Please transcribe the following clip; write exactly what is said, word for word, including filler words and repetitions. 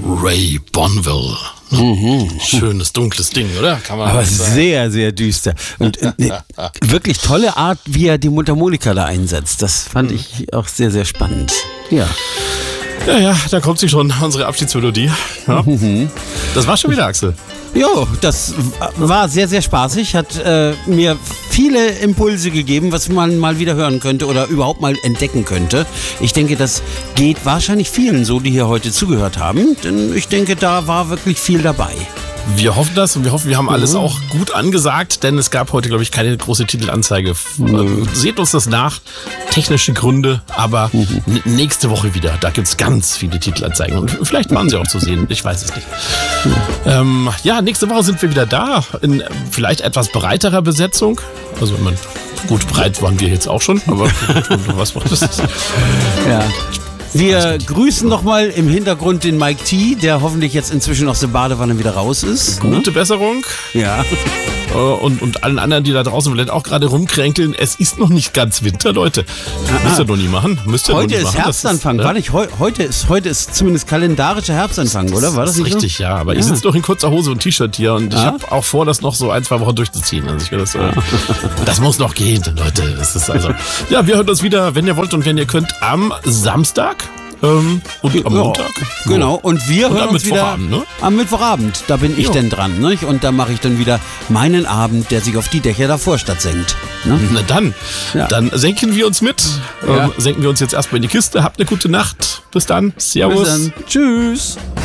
Ray Bonville. Mhm. Schönes, dunkles Ding, oder? Kann man Aber sagen. sehr, sehr düster. Und äh, wirklich tolle Art, wie er die Mundharmonika da einsetzt. Das fand mhm. ich auch sehr, sehr spannend. Ja. Ja, ja, da kommt sie schon, unsere Abschiedsmelodie. Ja. Mhm. Das war schon wieder, Axel. Jo, das war sehr, sehr spaßig, hat äh, mir viele Impulse gegeben, was man mal wieder hören könnte oder überhaupt mal entdecken könnte. Ich denke, das geht wahrscheinlich vielen so, die hier heute zugehört haben, denn ich denke, da war wirklich viel dabei. Wir hoffen das und wir hoffen, wir haben alles auch gut angesagt, denn es gab heute, glaube ich, keine große Titelanzeige. Mhm. Seht uns das nach, technische Gründe, aber mhm. n- nächste Woche wieder, da gibt es ganz viele Titelanzeigen und vielleicht waren sie auch zu sehen, ich weiß es nicht. Mhm. Ähm, ja, nächste Woche sind wir wieder da, in vielleicht etwas breiterer Besetzung. Also, man, gut, breit waren wir jetzt auch schon, aber was macht das? Ja. Wir grüßen nochmal im Hintergrund den Mike T, der hoffentlich jetzt inzwischen aus der Badewanne wieder raus ist. Gute ne? Besserung. Ja. Und, und allen anderen, die da draußen vielleicht auch gerade rumkränkeln. Es ist noch nicht ganz Winter, Leute. Ah, müsst ihr doch nie machen. Müsst ihr heute doch nie ist machen. Herbstanfang. Ist, ne? ich, heu, heute, ist, heute ist zumindest kalendarischer Herbstanfang, oder? War das, das nicht richtig, so? Ja. Aber ja. ich sitze doch in kurzer Hose und T-Shirt hier und ja? ich habe auch vor, das noch so ein, zwei Wochen durchzuziehen. Also ich will das, äh, das muss noch gehen, Leute. Das ist also. Ja, wir hören uns wieder, wenn ihr wollt und wenn ihr könnt, am Samstag. Ähm, und am Montag. Ja, genau, und wir und hören uns wieder ne? am Mittwochabend. Da bin ich ja. denn dran. Ne? Und da mache ich dann wieder meinen Abend, der sich auf die Dächer der Vorstadt senkt. Ne? Na dann, ja. dann senken wir uns mit. Ja. Ähm, senken wir uns jetzt erstmal in die Kiste. Habt eine gute Nacht. Bis dann. Servus. Bis dann. Tschüss.